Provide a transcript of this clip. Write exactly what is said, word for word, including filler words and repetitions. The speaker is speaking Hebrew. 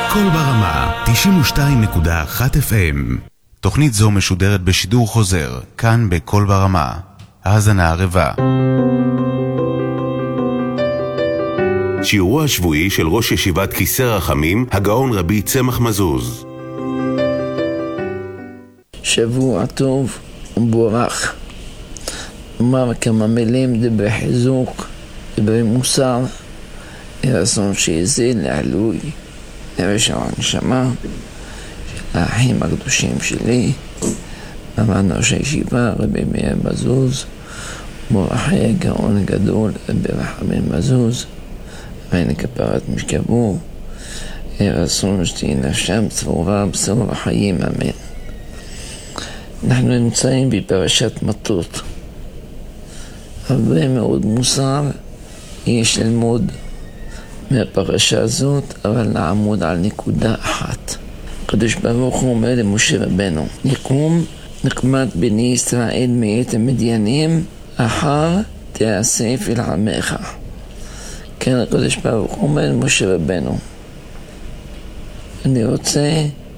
קול ברמה, תשעים ושתיים נקודה אחת אף אם. תוכנית זו משודרת בשידור חוזר, כאן בקול ברמה. האזנה ערבה. שיעורו השבועי של ראש ישיבת כיסא רחמים, הגאון רבי צמח מזוז. שבוע טוב ומבורך. אומר כמה מילים דברי חיזוק, דברי מוסר, לרצון שיזין לעלוי לרשע הנשמה של האחים הקדושים שלי, מרן ראש הישיבה רבי מאיר מזוז, מורחי הגאון הגדול רבי רחמים מזוז, ואין כפרת משכבו, לרצון שתהיה נפשם צרורה בשרור החיים, אמן. אנחנו נמצאים בפרשת מטות. הרבה מאוד מוסר יש ללמוד מהפרשה הזאת, אבל נעמוד על נקודה אחת. הקדוש ברוך הוא אומר למשה רבנו, נקום נקמת בני ישראל מאת המדיינים, אחר תאסף אל עמך. כן, הקדוש ברוך הוא אומר למשה רבנו, אני רוצה